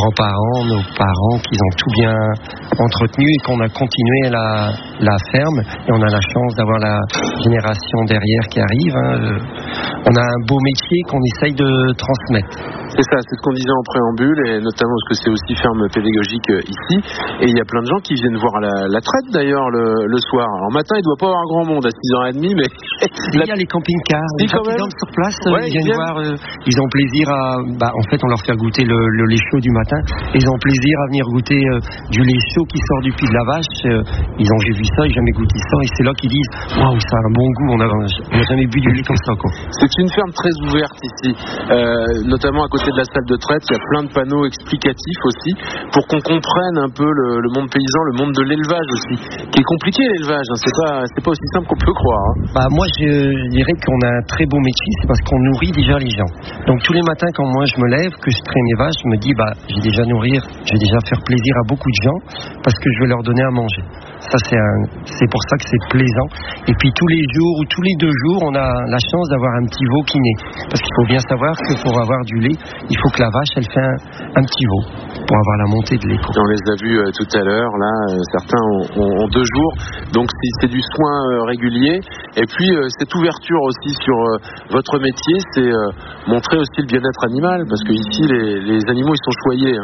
grands-parents, nos parents, qui ont tout bien entretenu et qu'on a continué la ferme. Et on a la chance d'avoir la génération derrière qui arrive. On a un beau métier qu'on essaye de transmettre. C'est ça, c'est ce qu'on disait en préambule, et notamment parce que c'est aussi ferme pédagogique ici. Et il y a plein de gens qui viennent voir la traite d'ailleurs le soir. Alors matin, il ne doit pas y avoir grand monde à 6h30, mais... Il y a les camping-cars, les gens qui dorment sur place, ils viennent voir, ils ont plaisir à... en fait, on leur fait goûter le lait chaud du matin, et ils ont plaisir à venir goûter du lait chaud qui sort du pied de la vache. J'ai vu ça, j'ai jamais goûté ça, et c'est là qu'ils disent « Waouh, ça a un bon goût, on n'a jamais bu du lait comme ça. » C'est une ferme très ouverte ici, notamment à côté de la salle de traite, il y a plein de panneaux explicatifs aussi pour qu'on comprenne un peu le monde paysan, le monde de l'élevage aussi, qui est compliqué l'élevage, c'est pas aussi simple qu'on peut croire. Moi je dirais qu'on a un très beau métier, c'est parce qu'on nourrit déjà les gens. Donc tous les matins quand moi je me lève, que je traîne mes vaches, je me dis je vais déjà faire plaisir à beaucoup de gens parce que je vais leur donner à manger. Ça c'est pour ça que c'est plaisant. Et puis tous les jours ou tous les 2 jours, on a la chance d'avoir un petit veau qui naît. Parce qu'il faut bien savoir que pour avoir du lait, il faut que la vache elle fait un petit veau pour avoir la montée de lait. On les a vus tout à l'heure, là certains ont 2 jours, donc c'est du soin régulier. Et puis cette ouverture aussi sur votre métier, c'est montrer aussi le bien-être animal, parce que ici les animaux ils sont choyés.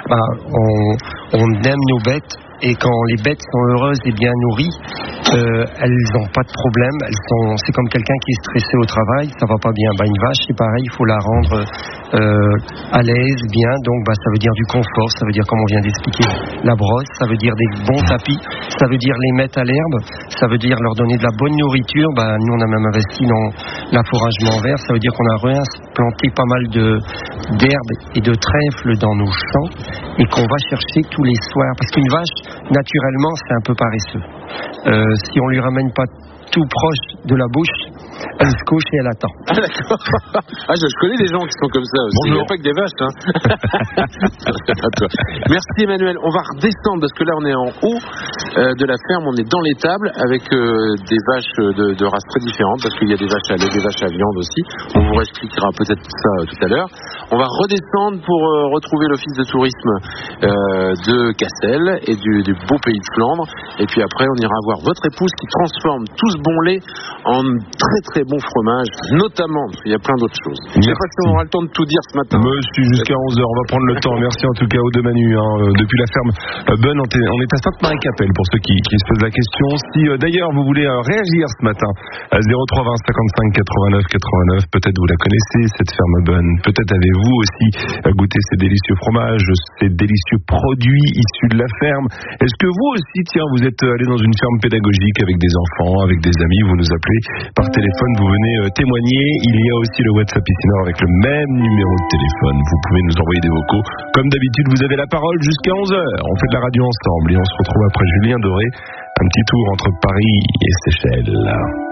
On aime nos bêtes. Et quand les bêtes sont heureuses et bien nourries, elles n'ont pas de problème. C'est comme quelqu'un qui est stressé au travail, ça va pas bien. Une vache, c'est pareil, il faut la rendre à l'aise, bien. Donc, ça veut dire du confort, ça veut dire, comme on vient d'expliquer, la brosse, ça veut dire des bons tapis, ça veut dire les mettre à l'herbe, ça veut dire leur donner de la bonne nourriture. Nous, on a même investi dans l'affouragement vert, ça veut dire qu'on a planté pas mal d'herbes et de trèfles dans nos champs et qu'on va chercher tous les soirs. Parce qu'une vache, naturellement, c'est un peu paresseux. Si on lui ramène pas tout proche de la bouche, elle se couche et elle attend. Je connais des gens qui sont comme ça aussi. Bonjour. Il n'y a pas que des vaches. Merci Emmanuel. On va redescendre parce que là on est en haut de la ferme, on est dans l'étable avec des vaches de races très différentes, parce qu'il y a des vaches à lait, des vaches à viande aussi. On vous expliquera peut-être ça tout à l'heure. On va redescendre pour retrouver l'office de tourisme de Cassel et du beau pays de Flandre. Et puis après on ira voir votre épouse qui transforme tout ce bon lait en très très bon fromage, notamment, parce qu'il y a plein d'autres choses. Je ne sais pas si on aura le temps de tout dire ce matin. Jusqu'à 11h, on va prendre le temps. Merci en tout cas aux deux Manu, depuis la ferme Bonne. On est à Sainte-Marie-Capelle pour ceux qui se posent la question. Si d'ailleurs vous voulez réagir ce matin à 03 20 55 89 89, peut-être vous la connaissez cette ferme Bonne, peut-être avez-vous aussi goûté ces délicieux fromages, ces délicieux produits issus de la ferme. Est-ce que vous aussi, vous êtes allé dans une ferme pédagogique avec des enfants, avec des amis, vous nous appelez par téléphone, vous venez témoigner. Il y a aussi le WhatsApp ici Nord avec le même numéro de téléphone. Vous pouvez nous envoyer des vocaux. Comme d'habitude, vous avez la parole jusqu'à 11h. On fait de la radio ensemble et on se retrouve après Julien Doré. Un petit tour entre Paris et Seychelles.